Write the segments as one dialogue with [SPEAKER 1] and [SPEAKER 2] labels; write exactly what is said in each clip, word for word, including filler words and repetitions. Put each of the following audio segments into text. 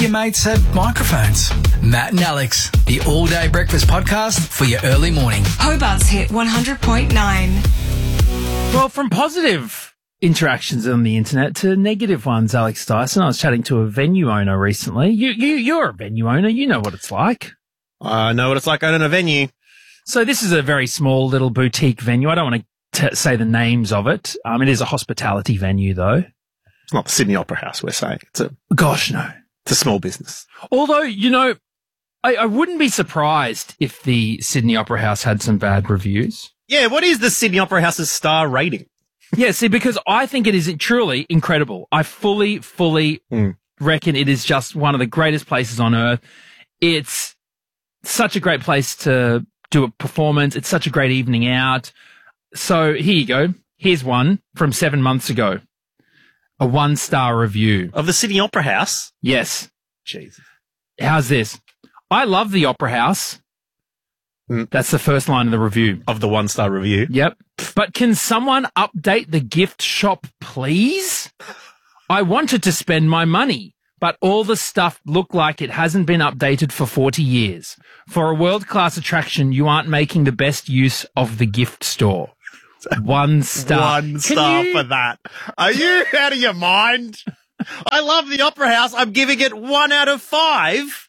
[SPEAKER 1] if your mates have microphones. Matt and Alex, the all-day breakfast podcast for your early morning.
[SPEAKER 2] Hobart's Hit one hundred point nine.
[SPEAKER 3] Well, from positive interactions on the internet to negative ones, Alex Dyson. I was chatting to a venue owner recently. You, you, you're a venue owner. You know what it's like.
[SPEAKER 4] I know what it's like owning a venue.
[SPEAKER 3] So this is a very small little boutique venue. I don't want to t- say the names of it. Um, it is a hospitality venue, though.
[SPEAKER 4] It's not the Sydney Opera House, we're saying. It's a
[SPEAKER 3] Gosh, no.
[SPEAKER 4] It's a small business.
[SPEAKER 3] Although, you know, I, I wouldn't be surprised if the Sydney Opera House had some bad reviews.
[SPEAKER 4] Yeah, what is the Sydney Opera House's star rating?
[SPEAKER 3] Yeah, see, because I think it is truly incredible. I fully, fully
[SPEAKER 4] Mm.
[SPEAKER 3] reckon it is just one of the greatest places on earth. It's such a great place to do a performance. It's such a great evening out. So here you go. Here's one from seven months ago. A one-star review.
[SPEAKER 4] Of the Sydney Opera House?
[SPEAKER 3] Yes.
[SPEAKER 4] Jesus.
[SPEAKER 3] How's this? I love the Opera House.
[SPEAKER 4] Mm.
[SPEAKER 3] That's the first line of the review.
[SPEAKER 4] Of the one-star review?
[SPEAKER 3] Yep. But can someone update the gift shop, please? I wanted to spend my money, but all the stuff looked like it hasn't been updated for forty years. For a world-class attraction, you aren't making the best use of the gift store. One star.
[SPEAKER 4] One
[SPEAKER 3] Can
[SPEAKER 4] star
[SPEAKER 3] you-
[SPEAKER 4] for that. Are you out of your mind? I love the Opera House. I'm giving it one out of five.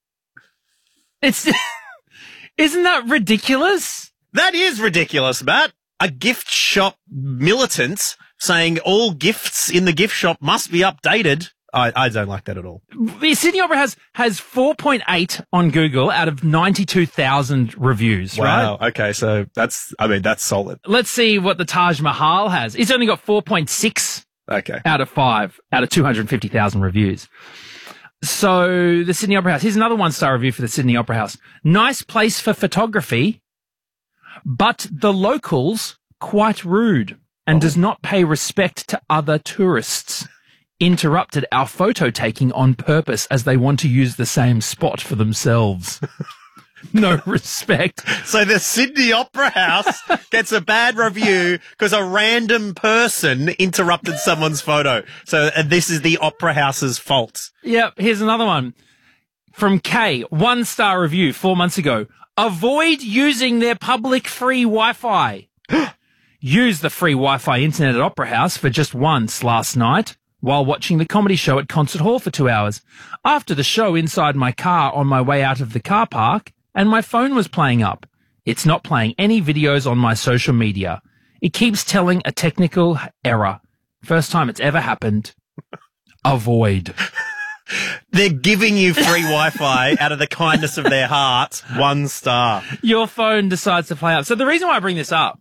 [SPEAKER 3] It's, isn't that ridiculous?
[SPEAKER 4] That is ridiculous, Matt. A gift shop militant saying all gifts in the gift shop must be updated. I, I don't like that at all.
[SPEAKER 3] The Sydney Opera House has four point eight on Google out of ninety-two thousand reviews, right?
[SPEAKER 4] Wow. Okay. So that's, I mean, that's solid.
[SPEAKER 3] Let's see what the Taj Mahal has. It's only got four point six
[SPEAKER 4] Okay.
[SPEAKER 3] out of five out of two hundred fifty thousand reviews. So the Sydney Opera House. Here's another one-star review for the Sydney Opera House. Nice place for photography, but the locals quite rude and
[SPEAKER 4] Oh.
[SPEAKER 3] does not pay respect to other tourists. Interrupted our photo taking on purpose as they want to use the same spot for themselves. No respect.
[SPEAKER 4] So the Sydney Opera House gets a bad review because a random person interrupted someone's photo. So and this is the Opera House's fault.
[SPEAKER 3] Yep, here's another one. From Kay, one star review four months ago. Avoid using their public free Wi-Fi. Use the free Wi-Fi internet at Opera House for just once last night while watching the comedy show at Concert Hall for two hours. After the show, inside my car on my way out of the car park, and my phone was playing up. It's not playing any videos on my social media. It keeps telling a technical error. First time it's ever happened. Avoid.
[SPEAKER 4] They're giving you free Wi-Fi out of the kindness of their heart. One star.
[SPEAKER 3] Your phone decides to play up. So the reason why I bring this up,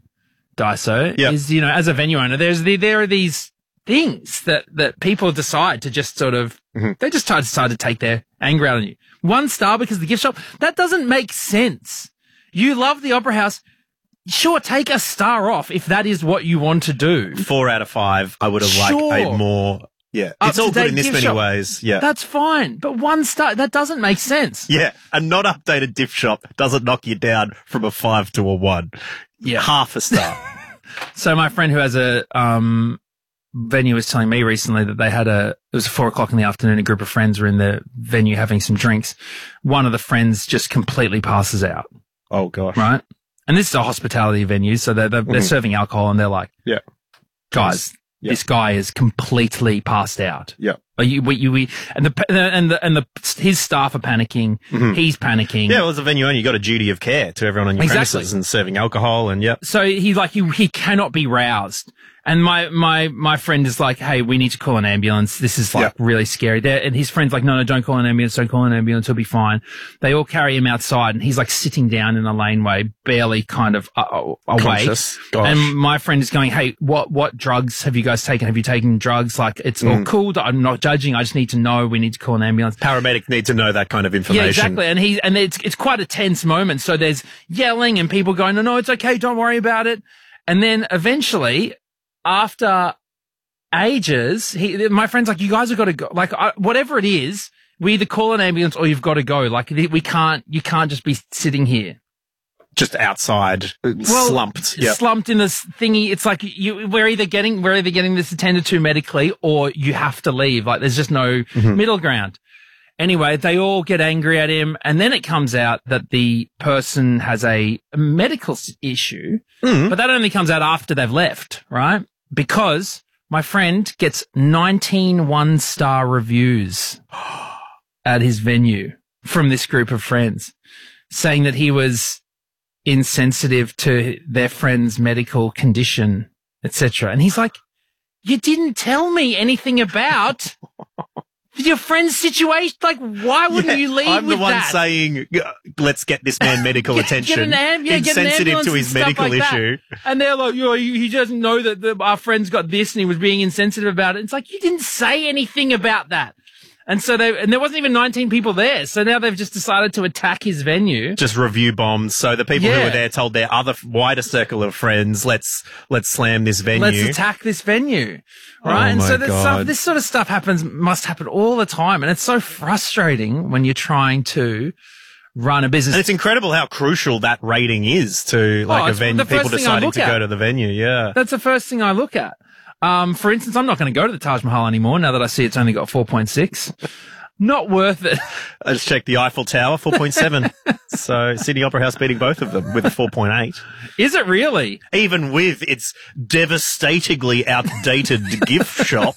[SPEAKER 3] Daiso,
[SPEAKER 4] Yep.
[SPEAKER 3] is, you know, as a venue owner, there's the, there are these things that, that people decide to just sort of,
[SPEAKER 4] Mm-hmm.
[SPEAKER 3] they just try to decide to take their anger out on you. One star because of the gift shop. That doesn't make sense. You love the Opera House. Sure, take a star off if that is what you want to do.
[SPEAKER 4] Four out of five. I would have
[SPEAKER 3] Sure.
[SPEAKER 4] liked a more. Yeah. It's all good
[SPEAKER 3] Up-to-date
[SPEAKER 4] in this
[SPEAKER 3] gift
[SPEAKER 4] many
[SPEAKER 3] shop.
[SPEAKER 4] ways. Yeah.
[SPEAKER 3] That's fine. But one star, that doesn't make sense.
[SPEAKER 4] yeah. A not updated gift shop doesn't knock you down from a five to a one.
[SPEAKER 3] Yeah.
[SPEAKER 4] Half a star.
[SPEAKER 3] So my friend who has a um, venue was telling me recently that they had a, it was four o'clock in the afternoon, a group of friends were in the venue having some drinks. One of the friends just completely passes out,
[SPEAKER 4] Oh, gosh.
[SPEAKER 3] right? And this is a hospitality venue, so they're, they're, they're serving alcohol and they're like,
[SPEAKER 4] Yeah.
[SPEAKER 3] guys,
[SPEAKER 4] Yeah.
[SPEAKER 3] this guy is completely passed out.
[SPEAKER 4] Yeah.
[SPEAKER 3] Are you, we, you, we, and the, and the, and the, his staff are panicking. He's panicking.
[SPEAKER 4] Yeah, well, as a venue owner, you got a duty of care to everyone on your
[SPEAKER 3] Exactly.
[SPEAKER 4] premises and serving alcohol and, yep.
[SPEAKER 3] So he like he he cannot be roused. And my my my friend is like, hey, we need to call an ambulance. This is like
[SPEAKER 4] Yeah.
[SPEAKER 3] really scary. There, and his friend's like, no, no, don't call an ambulance. Don't call an ambulance. He'll be fine. They all carry him outside, and he's like sitting down in the laneway, barely kind of uh, uh, awake.
[SPEAKER 4] Conscious. Gosh.
[SPEAKER 3] And my friend is going, hey, what what drugs have you guys taken? Have you taken drugs? Like it's all cool. I'm not judging. I just need to know. We need to call an ambulance.
[SPEAKER 4] Paramedics need to know that kind of information.
[SPEAKER 3] Yeah, exactly. And he and it's it's quite a tense moment. So there's yelling and people going, no, no, it's okay. Don't worry about it. And then eventually, after ages, he, my friend's like, you guys have got to go. Like, I, whatever it is, we either call an ambulance or you've got to go. Like, we can't, you can't just be sitting here.
[SPEAKER 4] just outside, uh,
[SPEAKER 3] Well,
[SPEAKER 4] slumped. Yep.
[SPEAKER 3] slumped in this thingy. It's like you, we're either getting, we're either getting this attended to medically or you have to leave. Like there's just no
[SPEAKER 4] Mm-hmm.
[SPEAKER 3] middle ground. Anyway, they all get angry at him. And then it comes out that the person has a medical s- issue,
[SPEAKER 4] Mm.
[SPEAKER 3] but that only comes out after they've left, right? Because my friend gets nineteen one-star reviews at his venue from this group of friends saying that he was insensitive to their friend's medical condition, et cetera. And he's like, you didn't tell me anything about your friend's situation. Like, why wouldn't
[SPEAKER 4] Yeah,
[SPEAKER 3] you leave
[SPEAKER 4] I'm
[SPEAKER 3] with
[SPEAKER 4] the one
[SPEAKER 3] that?
[SPEAKER 4] saying, "Yeah, let's get this man medical
[SPEAKER 3] Get-
[SPEAKER 4] attention.
[SPEAKER 3] Get an, am- yeah, get an
[SPEAKER 4] Insensitive
[SPEAKER 3] ambulance
[SPEAKER 4] to
[SPEAKER 3] and
[SPEAKER 4] his
[SPEAKER 3] stuff
[SPEAKER 4] medical
[SPEAKER 3] like that.
[SPEAKER 4] issue.
[SPEAKER 3] And they're like, yo, he he doesn't know that the, our friend's got this and he was being insensitive about it. It's like, you didn't say anything about that. And so they, and there wasn't even nineteen people there. So now they've just decided to attack his venue.
[SPEAKER 4] Just review bombs. So the people who
[SPEAKER 3] Yeah.
[SPEAKER 4] were there told their other wider circle of friends, let's let's slam this venue.
[SPEAKER 3] Let's attack this venue. Right.
[SPEAKER 4] Oh
[SPEAKER 3] and
[SPEAKER 4] my
[SPEAKER 3] so this
[SPEAKER 4] God.
[SPEAKER 3] stuff, this sort of stuff happens, must happen all the time. And it's so frustrating when you're trying to run a business.
[SPEAKER 4] And it's incredible how crucial that rating is to like
[SPEAKER 3] Oh,
[SPEAKER 4] a
[SPEAKER 3] it's
[SPEAKER 4] venue,
[SPEAKER 3] the first
[SPEAKER 4] people
[SPEAKER 3] thing I
[SPEAKER 4] deciding
[SPEAKER 3] look
[SPEAKER 4] to
[SPEAKER 3] at.
[SPEAKER 4] go to the venue. Yeah.
[SPEAKER 3] That's the first thing I look at. Um, for instance, I'm not going to go to the Taj Mahal anymore now that I see it's only got four point six. Not worth it.
[SPEAKER 4] I just checked the Eiffel Tower, four point seven. So Sydney Opera House beating both of them with a four point eight.
[SPEAKER 3] Is it really?
[SPEAKER 4] Even with its devastatingly outdated gift shop.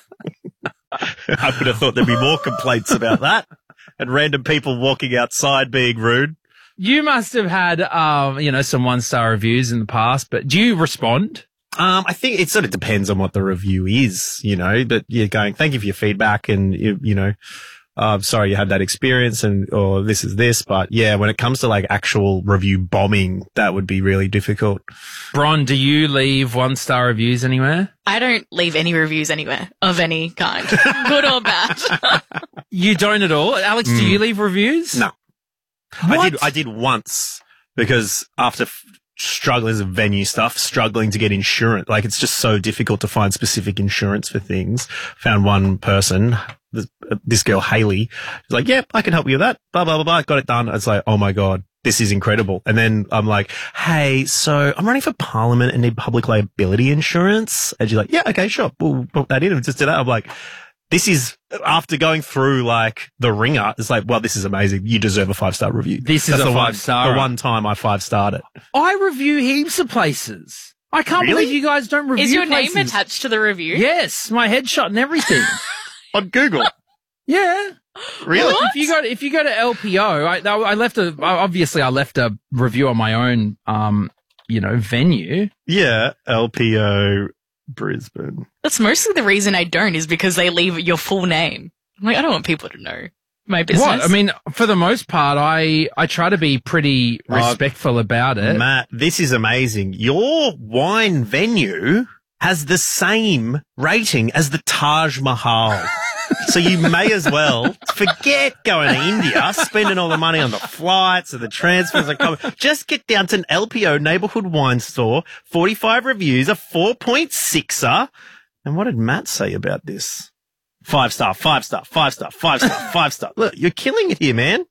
[SPEAKER 4] I would have thought there'd be more complaints about that. And random people walking outside being rude.
[SPEAKER 3] You must have had, um, you know, some one-star reviews in the past, but do you respond?
[SPEAKER 4] Um, I think it sort of depends on what the review is, you know, but you're going, thank you for your feedback and, you, you know, uh, sorry you had that experience and, or this is this. But yeah, when it comes to like actual review bombing, that would be really difficult.
[SPEAKER 3] Bron, do you leave one-star reviews anywhere?
[SPEAKER 5] I don't leave any reviews anywhere of any kind, good or bad.
[SPEAKER 3] You don't at all? Alex, do you leave reviews?
[SPEAKER 4] No.
[SPEAKER 3] What?
[SPEAKER 4] I did, I did once because after f- struggling with venue stuff, struggling to get insurance, like it's just so difficult to find specific insurance for things. Found one person, this, uh, this girl, Haley, she's like, yep, I can help you with that. Blah, blah, blah, blah. Got it done. It's like, oh my God, this is incredible. And then I'm like, hey, so I'm running for parliament and need public liability insurance. And she's like, yeah, okay, sure. We'll put that in and just do that. I'm like, this is, after going through like the ringer, it's like, well, this is amazing. You deserve a five star review.
[SPEAKER 3] This is
[SPEAKER 4] That's
[SPEAKER 3] a
[SPEAKER 4] the one-
[SPEAKER 3] five-star.
[SPEAKER 4] The one time I five starred it.
[SPEAKER 3] I review heaps of places. I can't
[SPEAKER 4] Really?
[SPEAKER 3] believe you guys don't review
[SPEAKER 5] Is your
[SPEAKER 3] places.
[SPEAKER 5] name attached to the review?
[SPEAKER 3] Yes, my headshot and everything.
[SPEAKER 4] On Google.
[SPEAKER 3] Yeah.
[SPEAKER 4] Really?
[SPEAKER 3] If you go, if you go to L P O, I, I left a, obviously I left a review on my own, um, you know, venue.
[SPEAKER 4] Yeah. L P O Brisbane.
[SPEAKER 5] That's mostly the reason I don't is because they leave your full name. I'm like, I don't want people to know my business.
[SPEAKER 3] What? I mean, for the most part, I, I try to be pretty
[SPEAKER 4] Uh,
[SPEAKER 3] respectful about it.
[SPEAKER 4] Matt, this is amazing. Your wine venue has the same rating as the Taj Mahal. So you may as well forget going to India, spending all the money on the flights and the transfers. And coming. Just get down to an L P O neighborhood wine store, forty-five reviews, a four point sixer. And what did Matt say about this? Five star, five star, five star, five star, five star. Look, you're killing it here, man.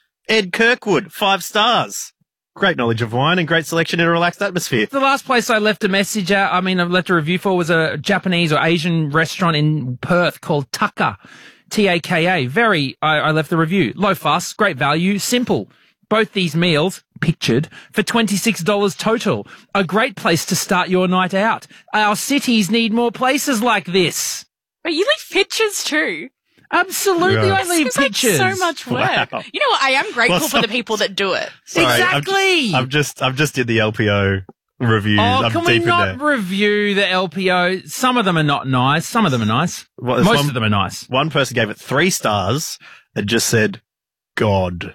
[SPEAKER 4] Ed Kirkwood, five stars. Great knowledge of wine and great selection in a relaxed atmosphere.
[SPEAKER 3] The last place I left a message at, I mean, I left a review for was a Japanese or Asian restaurant in Perth called Taka, T A K A. Very, I, I left the review. Low fuss, great value, simple. Both these meals, pictured, for twenty-six dollars total. A great place to start your night out. Our cities need more places like this.
[SPEAKER 5] But you leave pictures too.
[SPEAKER 3] Absolutely,
[SPEAKER 4] Yeah.
[SPEAKER 3] I leave
[SPEAKER 5] This seems
[SPEAKER 3] pictures.
[SPEAKER 5] like so much work.
[SPEAKER 4] Wow.
[SPEAKER 5] You know what? I am grateful
[SPEAKER 4] Well,
[SPEAKER 5] for the
[SPEAKER 4] some-
[SPEAKER 5] people that do it.
[SPEAKER 4] Sorry, I'm
[SPEAKER 3] Exactly.
[SPEAKER 4] just, I'm just, I'm just in the L P O reviews.
[SPEAKER 3] Oh,
[SPEAKER 4] I'm
[SPEAKER 3] can
[SPEAKER 4] deep
[SPEAKER 3] we
[SPEAKER 4] in
[SPEAKER 3] not
[SPEAKER 4] there.
[SPEAKER 3] review the L P O? Some of them are not nice. Some of them are nice.
[SPEAKER 4] Well, there's
[SPEAKER 3] Most
[SPEAKER 4] one-
[SPEAKER 3] of them are nice.
[SPEAKER 4] One person gave it three stars and just said, God.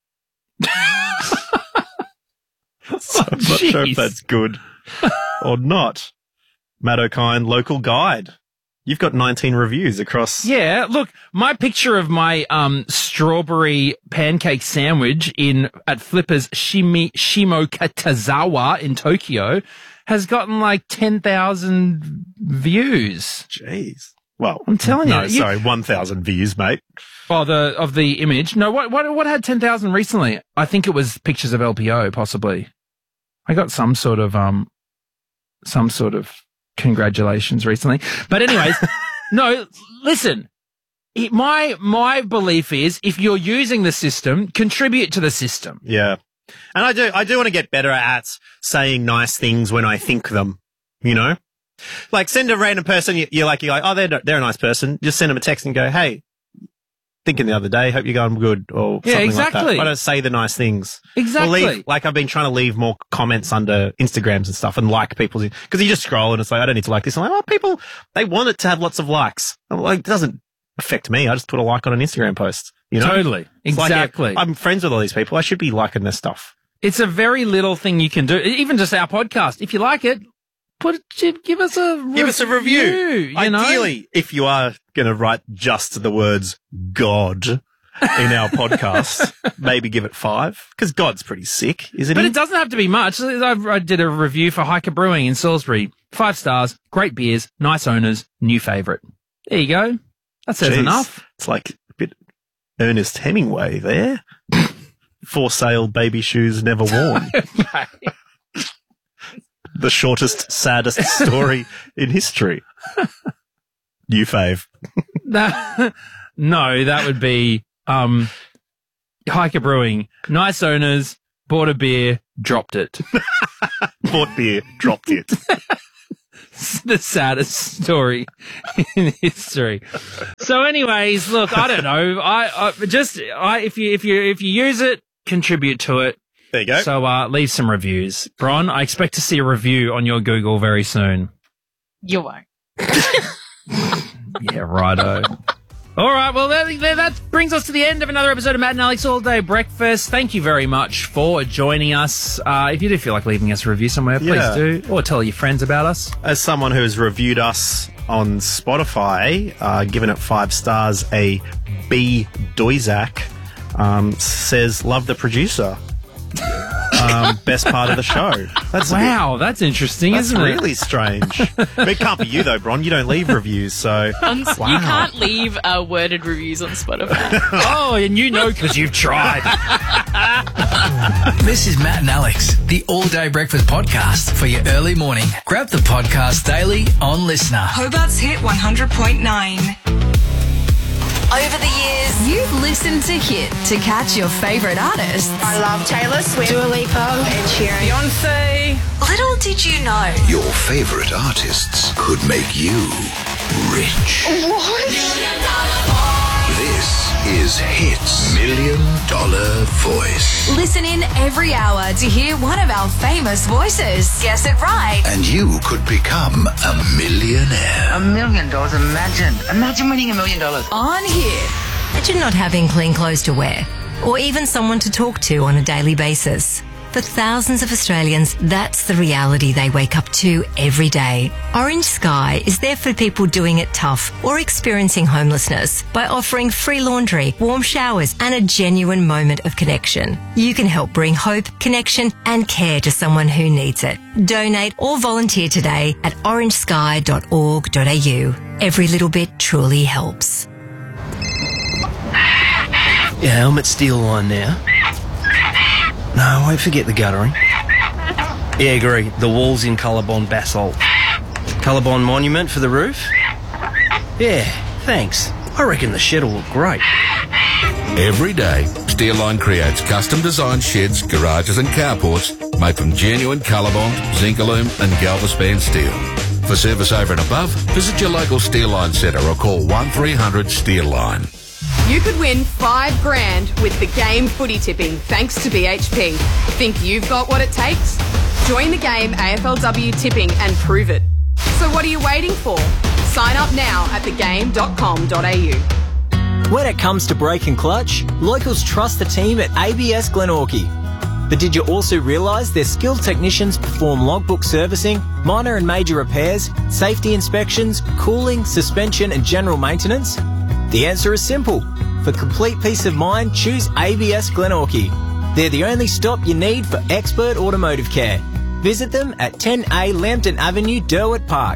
[SPEAKER 4] So I'm not sure
[SPEAKER 3] jeez.
[SPEAKER 4] if that's good or not. Matt O'Kine, local guide. You've got nineteen reviews across.
[SPEAKER 3] Yeah, look, my picture of my um strawberry pancake sandwich in at Flipper's Shimi, Shimokatazawa in Tokyo has gotten like ten thousand views.
[SPEAKER 4] Jeez. Well,
[SPEAKER 3] I'm telling
[SPEAKER 4] no,
[SPEAKER 3] you. You-
[SPEAKER 4] sorry, one thousand views, mate.
[SPEAKER 3] Oh, the of the image. No, what what what had ten thousand recently? I think it was pictures of L P O, possibly. I got some sort of um, some sort of congratulations recently. But anyways, no. Listen, it, my my belief is if you're using the system, contribute to the system.
[SPEAKER 4] Yeah. And I do, I do want to get better at saying nice things when I think them, you know? Like send a random person, you- you're like, you're like, oh, they're, they're a nice person. Just send them a text and go, hey, thinking the other day, hope you're going good or
[SPEAKER 3] Yeah,
[SPEAKER 4] something like
[SPEAKER 3] exactly.
[SPEAKER 4] that. I don't say the nice things. Or
[SPEAKER 3] Exactly.
[SPEAKER 4] leave, like I've been trying to leave more comments under Instagrams and stuff and like people's, because you just scroll and it's like, I don't need to like this. I'm like, oh, people, they want it to have lots of likes. I'm like, it doesn't affect me. I just put a like on an Instagram post, you know?
[SPEAKER 3] Totally.
[SPEAKER 4] It's like,
[SPEAKER 3] Exactly.
[SPEAKER 4] I'm friends with all these people. I should be liking their stuff.
[SPEAKER 3] It's a very little thing you can do. Even just our podcast. If you like it, put it, give us a
[SPEAKER 4] Give us a review.
[SPEAKER 3] You know?
[SPEAKER 4] Ideally, if you are going to write just the words God in our podcast, maybe give it five, because God's pretty sick, isn't
[SPEAKER 3] But
[SPEAKER 4] he?
[SPEAKER 3] it doesn't have to be much. I, I did a review for Hiker Brewing in Salisbury. Five stars, great beers, nice owners, new favourite. There you go. That says
[SPEAKER 4] Jeez.
[SPEAKER 3] enough.
[SPEAKER 4] It's like a bit Ernest Hemingway there. For sale, baby shoes never worn. The shortest, saddest story in history. You fave.
[SPEAKER 3] That, no, that would be um, Hiker Brewing. Nice owners, bought a beer, dropped it.
[SPEAKER 4] Bought beer, dropped it.
[SPEAKER 3] The saddest story in history. So, anyways, look, I don't know. I, I just I if you if you if you use it, contribute to it.
[SPEAKER 4] There you go.
[SPEAKER 3] So, uh, leave some reviews, Bron. I expect to see a review on your Google very soon.
[SPEAKER 5] You won't.
[SPEAKER 3] Yeah, righto. All right, well, that, that brings us to the end of another episode of Matt and Alex All Day Breakfast. Thank you very much for joining us. Uh, if you do feel like leaving us a review somewhere, please
[SPEAKER 4] Yeah.
[SPEAKER 3] do. Or tell your friends about us.
[SPEAKER 4] As someone who has reviewed us on Spotify, uh, given it five stars, a B. Doizak um, says, love the producer. um, best part of the show. That's a bit-
[SPEAKER 3] Wow, that's interesting,
[SPEAKER 4] That's
[SPEAKER 3] isn't
[SPEAKER 4] really strange. But it can't be you though, Bron. You don't leave reviews, so
[SPEAKER 5] On,
[SPEAKER 4] Wow.
[SPEAKER 5] You can't leave uh, worded reviews on Spotify.
[SPEAKER 3] it? Oh, and you know because you've tried.
[SPEAKER 1] This is Matt and Alex, the All Day Breakfast podcast for your early morning. Grab the podcast daily on Listener.
[SPEAKER 2] Hobart's Hit one hundred point nine.
[SPEAKER 6] Over the years, you've listened to Hit to catch your favourite artists.
[SPEAKER 7] I love Taylor Swift, Dua Lipa, Ed Sheeran, Beyonce.
[SPEAKER 6] Little did you know,
[SPEAKER 8] Your favorite artists could make you rich. This is Hits Million Dollar Voice.
[SPEAKER 6] listen in every hour to hear one of our famous voices. Guess it right.
[SPEAKER 8] And you could become a millionaire.
[SPEAKER 9] A million dollars, imagine. Imagine winning a million dollars.
[SPEAKER 6] On Hit.
[SPEAKER 10] Imagine not having clean clothes to wear, or even someone to talk to on a daily basis. For thousands of Australians, that's the reality they wake up to every day. Orange Sky is there for people doing it tough or experiencing homelessness by offering free laundry, warm showers, and a genuine moment of connection. You can help bring hope, connection, and care to someone who needs it. Donate or volunteer today at orange sky dot org dot a u. Every little bit truly helps.
[SPEAKER 11] Your helmet's steel line now. No, I won't forget the guttering. Yeah, agree. The wall's in Colorbond basalt. Colorbond monument for the roof? Yeah, thanks. I reckon the shed will look great.
[SPEAKER 12] Every day, Steelline creates custom-designed sheds, garages and carports made from genuine Colorbond, Zincalume and Galvespan steel. For service over and above, visit your local Steelline centre or call one three hundred Steelline.
[SPEAKER 13] You could win five grand with the game footy tipping thanks to B H P. Think you've got what it takes? Join the game A F L W tipping and prove it. So what are you waiting for? Sign up now at the game dot com dot a u.
[SPEAKER 14] When it comes to brake and clutch, locals trust the team at A B S Glenorchy. But did you also realise their skilled technicians perform logbook servicing, minor and major repairs, safety inspections, cooling, suspension and general maintenance? The answer is simple. For complete peace of mind, choose A B S Glenorchy. They're the only stop you need for expert automotive care. Visit them at ten A Lambton Avenue, Derwent Park.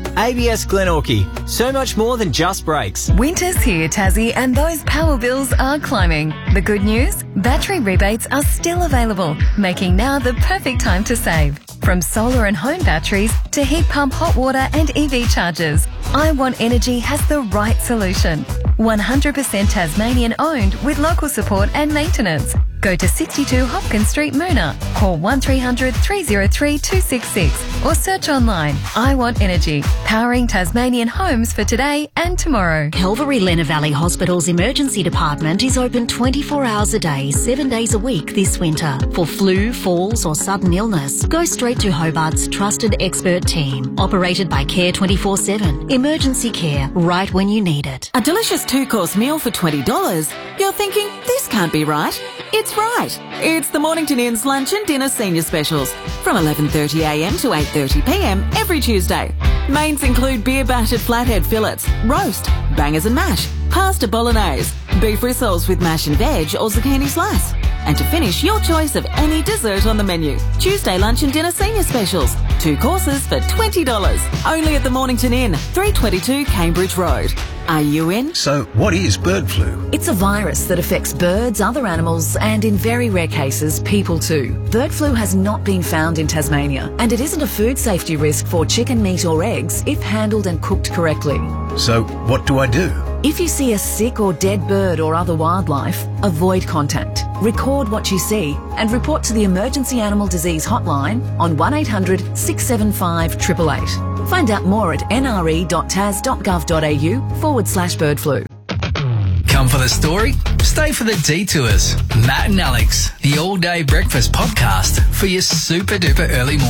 [SPEAKER 14] A B S Glenorchy. So much more than just brakes.
[SPEAKER 15] Winter's here, Tassie, and those power bills are climbing. The good news? Battery rebates are still available, making now the perfect time to save. From solar and home batteries to heat pump hot water and E V chargers, I Want Energy has the right solution. one hundred percent Tasmanian owned with local support and maintenance. Go to sixty-two Hopkins Street, Moona. Call one three hundred, three oh three, two six six or search online. I Want Energy, powering Tasmanian homes for today and tomorrow.
[SPEAKER 16] Calvary Lenna Valley Hospital's emergency department is open twenty-four hours a day, seven days a week this winter. For flu, falls or sudden illness, go straight to Hobart's trusted expert team. Operated by Care twenty-four seven. Emergency care right when you need it.
[SPEAKER 17] A delicious two-course meal for twenty dollars. You're thinking, this can't be right. It's right. It's the Mornington Inn's lunch and dinner senior specials from eleven thirty a m to eight thirty p m every Tuesday. Mains include beer battered flathead fillets, roast, bangers and mash, pasta bolognese, beef rissoles with mash and veg or zucchini slice. And to finish, your choice of any dessert on the menu. Tuesday lunch and dinner senior specials. Two courses for twenty dollars. Only at the Mornington Inn, three twenty-two Cambridge Road. Are you in?
[SPEAKER 8] So, what is bird flu?
[SPEAKER 18] It's a virus that affects birds, other animals, and in very rare cases, people too. Bird flu has not been found in Tasmania, and it isn't a food safety risk for chicken, meat or eggs if handled and cooked correctly.
[SPEAKER 8] So, what do I do?
[SPEAKER 18] If you see a sick or dead bird or other wildlife, avoid contact. Record what you see and report to the Emergency Animal Disease Hotline on one eight hundred, six seven five, eight eight eight. Find out more at n r e dot tas dot gov dot a u forward slash bird flu.
[SPEAKER 1] Come for the story? Stay for the detours. Matt and Alex, the all-day breakfast podcast for your super duper early morning.